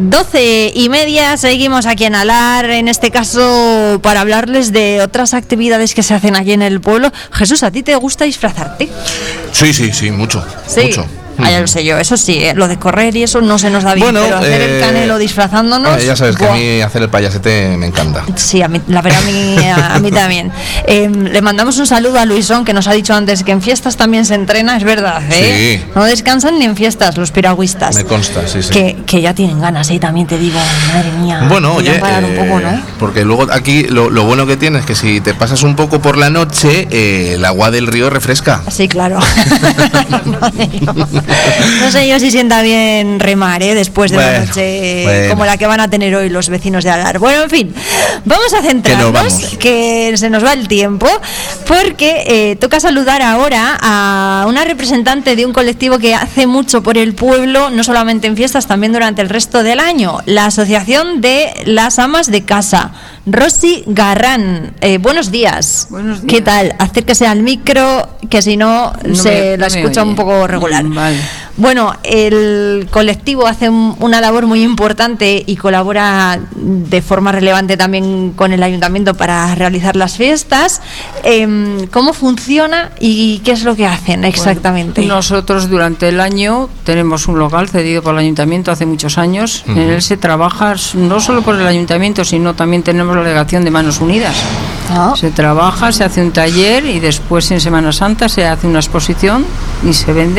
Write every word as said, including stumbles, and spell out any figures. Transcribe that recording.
doce y media, seguimos aquí en Alar, en este caso para hablarles de otras actividades que se hacen aquí en el pueblo. Jesús, ¿a ti te gusta disfrazarte? Sí, sí, sí, mucho, sí. mucho. Ah, ya lo sé yo, eso sí, ¿eh? Lo de correr y eso no se nos da bien, bueno, pero hacer eh, el Canelo disfrazándonos... Eh, ya sabes que ¡buah! A mí hacer el payasete me encanta. Sí, a mí, la verdad a mí, a, a mí también. Eh, le mandamos un saludo a Luisón, que nos ha dicho antes que en fiestas también se entrena, es verdad, ¿eh? Sí. No descansan ni en fiestas los piragüistas. Me consta, sí, sí. Que, que ya tienen ganas, ¿eh? También te digo, madre mía. Bueno, oye, parar eh, un poco, ¿no? Porque luego aquí lo, lo bueno que tiene es que si te pasas un poco por la noche, eh, el agua del río refresca. Sí, claro. No sé yo si sienta bien remar, ¿eh? Después de bueno, una noche bueno. como la que van a tener hoy los vecinos de Alar. Bueno, en fin, vamos a centrarnos, que, no vamos. que se nos va el tiempo, porque eh, toca saludar ahora a una representante de un colectivo que hace mucho por el pueblo, no solamente en fiestas, también durante el resto del año, la Asociación de las Amas de Casa. Rosy Garrán, eh, buenos días. Buenos días. ¿Qué tal? Acérquese al micro, que si no, no se me, la no escucha un poco regular. Vale. Bueno, el colectivo hace un, una labor muy importante y colabora de forma relevante también con el ayuntamiento para realizar las fiestas. Eh, ¿Cómo funciona y qué es lo que hacen exactamente? Bueno, nosotros durante el año tenemos un local cedido por el ayuntamiento hace muchos años. Uh-huh. En él se trabaja no solo por el ayuntamiento, sino también tenemos la delegación de Manos Unidas. Oh. Se trabaja, se hace un taller y después en Semana Santa se hace una exposición y se vende